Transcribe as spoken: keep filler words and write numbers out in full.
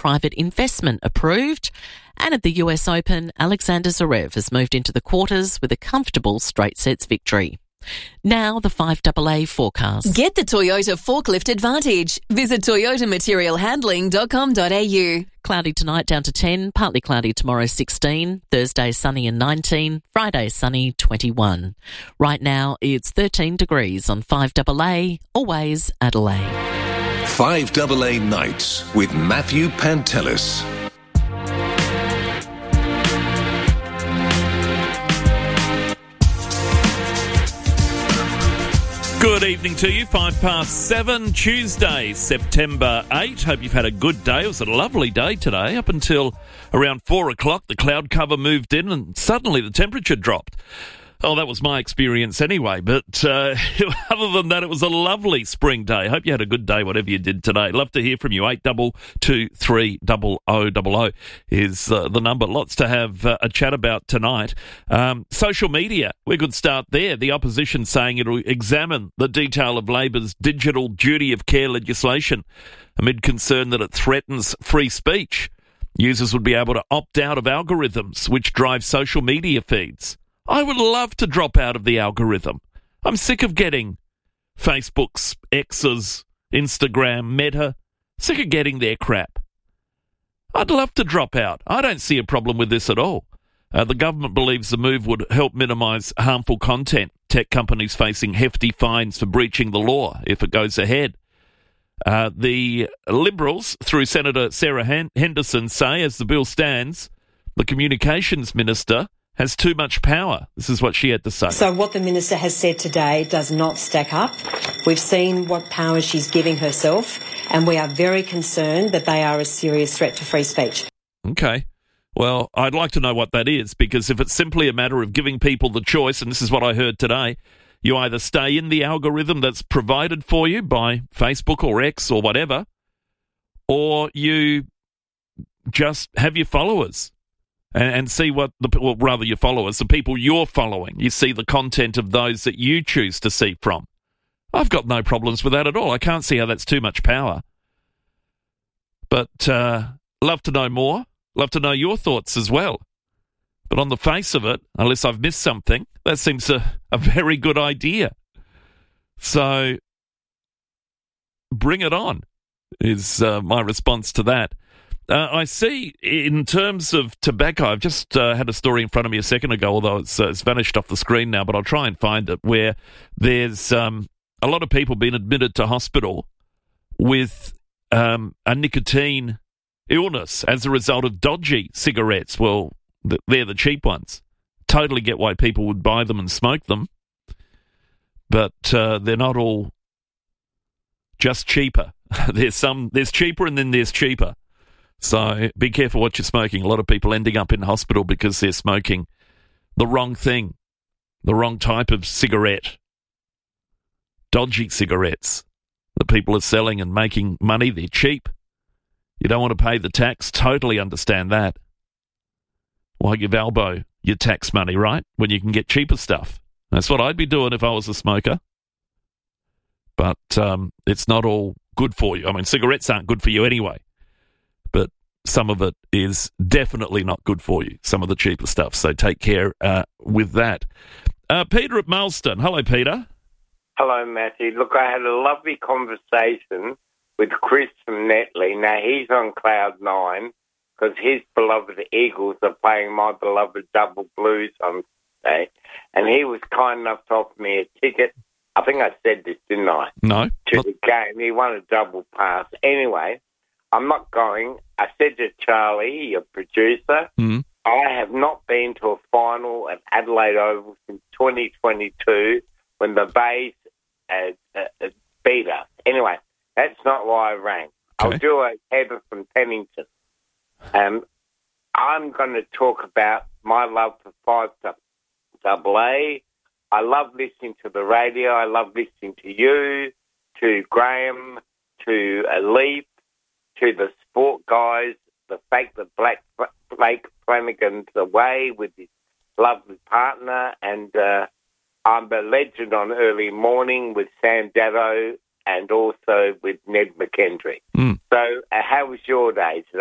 private investment approved. And at the U S Open, Alexander Zverev has moved into the quarters with a comfortable straight sets victory. Now the five A A forecast. Get the Toyota Forklift Advantage. Visit toyota material handling dot com dot a u. Cloudy tonight down to ten, partly cloudy tomorrow sixteen, Thursday sunny and nineteen, Friday sunny twenty-one. Right now it's thirteen degrees on five A A, always Adelaide. five A A Nights with Matthew Pantelis. Good evening to you. Five past seven, Tuesday, September eighth. Hope you've had a good day. It was a lovely day today. Up until around four o'clock, the cloud cover moved in and suddenly the temperature dropped. Oh, that was my experience anyway. But uh, other than that, it was a lovely spring day. Hope you had a good day, whatever you did today. Love to hear from you. eight double two three double oh double oh is uh, the number. Lots to have uh, a chat about tonight. Um, social media, we could start there. The opposition saying it'll examine the detail of Labor's digital duty of care legislation amid concern that it threatens free speech. Users would be able to opt out of algorithms which drive social media feeds. I would love to drop out of the algorithm. I'm sick of getting Facebook's, X's, Instagram, Meta, sick of getting their crap. I'd love to drop out. I don't see a problem with this at all. Uh, the government believes the move would help minimise harmful content. Tech companies facing hefty fines for breaching the law if it goes ahead. Uh, the Liberals, through Senator Sarah Henderson, say, as the bill stands, the Communications Minister has too much power. This is what she had to say. So what the Minister has said today does not stack up. We've seen what powers she's giving herself, and we are very concerned that they are a serious threat to free speech. Okay. Well, I'd like to know what that is, because if it's simply a matter of giving people the choice, and this is what I heard today, you either stay in the algorithm that's provided for you by Facebook or X or whatever, or you just have your followers. And see what, the well, rather your followers, the people you're following. You see the content of those that you choose to see from. I've got no problems with that at all. I can't see how that's too much power. But uh, love to know more. Love to know your thoughts as well. But on the face of it, unless I've missed something, that seems a, a very good idea. So bring it on is uh, my response to that. Uh, I see in terms of tobacco, I've just uh, had a story in front of me a second ago, although it's, uh, it's vanished off the screen now, but I'll try and find it, where there's um, a lot of people being admitted to hospital with um, a nicotine illness as a result of dodgy cigarettes. Well, they're the cheap ones. Totally get why people would buy them and smoke them, but uh, they're not all just cheaper. There's some, there's cheaper and then there's cheaper. So be careful what you're smoking. A lot of people ending up in hospital because they're smoking the wrong thing, the wrong type of cigarette, dodgy cigarettes that people are selling and making money. They're cheap. You don't want to pay the tax. Totally understand that. Why give Albo your tax money, right, when you can get cheaper stuff? That's what I'd be doing if I was a smoker. But um, it's not all good for you. I mean, cigarettes aren't good for you anyway. But some of it is definitely not good for you, some of the cheaper stuff. So take care uh, with that. Uh, Peter at Mailstone. Hello, Peter. Hello, Matthew. Look, I had a lovely conversation with Chris from Netley. Now, he's on cloud nine because his beloved Eagles are playing my beloved Double Blues on Saturday. And he was kind enough to offer me a ticket. I think I said this, didn't I? No. To not- the game. He won a double pass. Anyway, I'm not going. I said to Charlie, your producer, mm. I have not been to a final at Adelaide Oval since twenty twenty-two when the Bays uh, uh, beat us. Anyway, that's not why I rang. Okay. I'll do a header from Pennington. Um, I'm going to talk about my love for five double A. I love listening to the radio. I love listening to you, to Graham, to uh, Leaf, to the sport guys, the fact that Black, Blake Flanagan's away with his lovely partner, and uh, I'm a legend on early morning with Sam Dado and also with Ned McKendry. Mm. So uh, how was your day today?